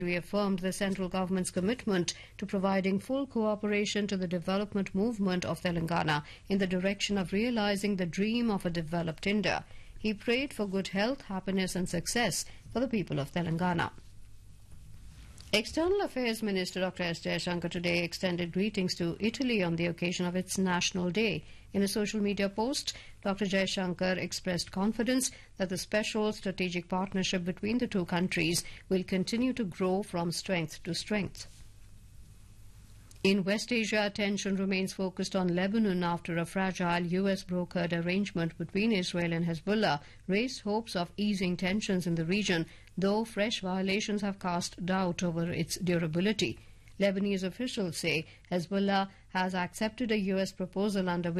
reaffirmed the central government's commitment to providing full cooperation to the development movement of Telangana in the direction of realizing the dream of a developed India. He prayed for good health, happiness and success for the people of Telangana. External Affairs Minister Dr. S. Jaishankar today extended greetings to Italy on the occasion of its National Day. In a social media post, Dr. Jaishankar expressed confidence that the special strategic partnership between the two countries will continue to grow from strength to strength. In West Asia, attention remains focused on Lebanon after a fragile US-brokered arrangement between Israel and Hezbollah raised hopes of easing tensions in the region, though fresh violations have cast doubt over its durability. Lebanese officials say Hezbollah has accepted a US proposal under which